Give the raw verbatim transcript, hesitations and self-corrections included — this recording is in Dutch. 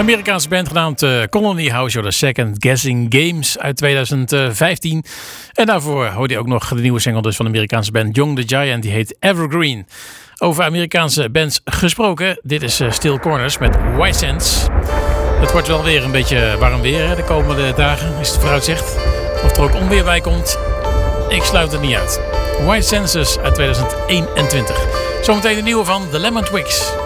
Amerikaanse band genaamd uh, Colony House, The Second Guessing Games uit tweeduizend vijftien. En daarvoor hoorde je ook nog de nieuwe single dus van de Amerikaanse band Young the Giant. Die heet Evergreen. Over Amerikaanse bands gesproken. Dit is uh, Steel Corners met White Sands. Het wordt wel weer een beetje warm weer hè, de komende dagen, is het vooruitzicht. Of er ook onweer bij komt, ik sluit het niet uit. White Sands uit tweeduizend eenentwintig. Zometeen de nieuwe van The Lemon Twigs.